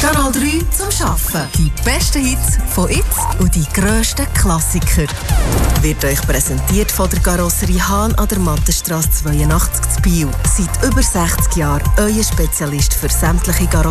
Kanal 3 zum Arbeiten. Die besten Hits von jetzt und die grössten Klassiker. Wird euch präsentiert von der Karosserie Hahn an der Mattenstrasse 82 zu Biel. Seit über 60 Jahren euer Spezialist für sämtliche Karosserien.